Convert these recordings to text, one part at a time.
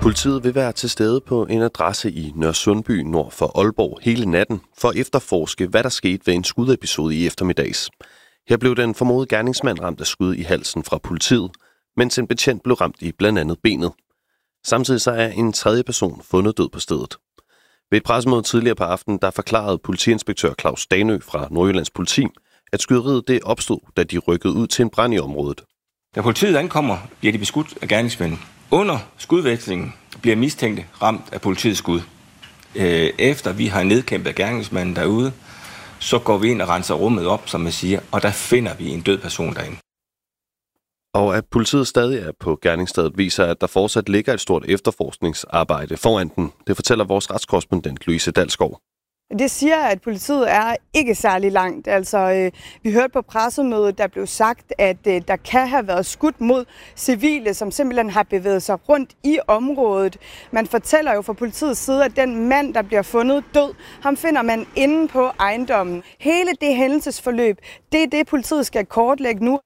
Politiet vil være til stede på en adresse i Nørresundby nord for Aalborg hele natten for at efterforske, hvad der skete ved en skudepisode i eftermiddags. Her blev den formodede gerningsmand ramt af skud i halsen fra politiet, mens en betjent blev ramt i blandt andet benet. Samtidig så er en tredje person fundet død på stedet. Ved et pressemøde tidligere på aftenen, der forklarede politiinspektør Claus Danø fra Nordjyllands Politi, at skyderiet det opstod, da de rykkede ud til en brand i området. Da politiet ankommer, bliver de beskudt af gerningsmænd. Under skudvekslingen bliver mistænkte ramt af politiets skud. Efter vi har nedkæmpet gerningsmanden derude, så går vi ind og renser rummet op, som man siger, og der finder vi en død person derinde. Og at politiet stadig er på gerningsstedet, viser, at der fortsat ligger et stort efterforskningsarbejde foran den. Det fortæller vores retskorrespondent Louise Dalskov. Det siger, at politiet er ikke særlig langt. Altså, vi hørte på pressemødet, der blev sagt, at der kan have været skudt mod civile, som simpelthen har bevæget sig rundt i området. Man fortæller jo fra politiets side, at den mand, der bliver fundet død, ham finder man inde på ejendommen. Hele det hændelsesforløb, det er det, politiet skal kortlægge nu.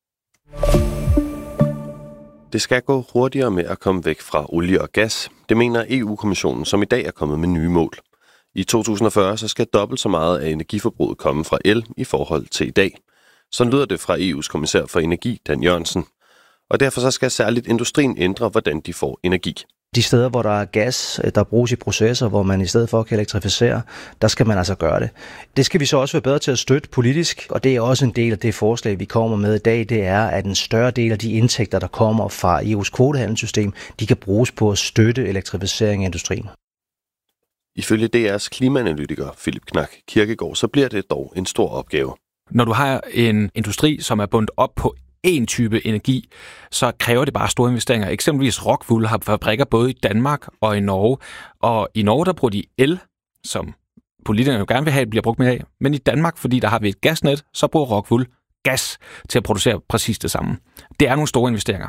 Det skal gå hurtigere med at komme væk fra olie og gas. Det mener EU-kommissionen, som i dag er kommet med nye mål. I 2040 så skal dobbelt så meget af energiforbruget komme fra el i forhold til i dag. Sådan lyder det fra EU's kommissær for energi, Dan Jørgensen. Og derfor så skal særligt industrien ændre, hvordan de får energi. De steder, hvor der er gas, der bruges i processer, hvor man i stedet for kan elektrificere, der skal man altså gøre det. Det skal vi så også være bedre til at støtte politisk, og det er også en del af det forslag, vi kommer med i dag, det er, at en større del af de indtægter, der kommer fra EU's kvotehandelssystem, de kan bruges på at støtte elektrificering af industrien. Ifølge DR's klimaanalytiker Philip Knak Kirkegaard, så bliver det dog en stor opgave. Når du har en industri, som er bundet op på en type energi, så kræver det bare store investeringer. Eksempelvis Rockwool har fabrikker både i Danmark og i Norge. Og i Norge, der bruger de el, som politikerne jo gerne vil have, bliver brugt mere af. Men i Danmark, fordi der har vi et gasnet, så bruger Rockwool gas til at producere præcis det samme. Det er nogle store investeringer.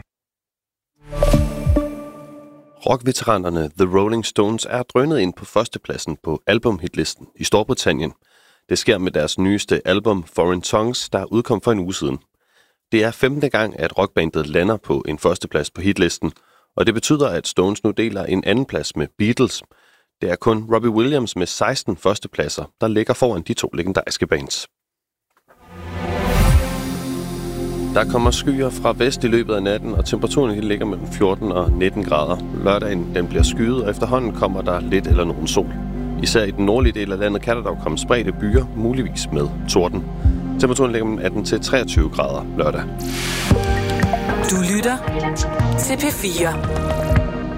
Rockveteranerne The Rolling Stones er drønet ind på førstepladsen på albumhitlisten i Storbritannien. Det sker med deres nyeste album Foreign Tongues, der udkom for en uge siden. Det er 15. gang, at rockbandet lander på en førsteplads på hitlisten, og det betyder, at Stones nu deler en anden plads med Beatles. Det er kun Robbie Williams med 16 førstepladser, der ligger foran de to legendariske bands. Der kommer skyer fra vest i løbet af natten, og temperaturen ligger mellem 14 og 19 grader. Lørdagen den bliver skyet, og efterhånden kommer der lidt eller nogen sol. Især i den nordlige del af landet kan der dog komme spredte byer, muligvis med torden. Temperaturen ligger mellem 18 til 23 grader lørdag. Du lytter til P4.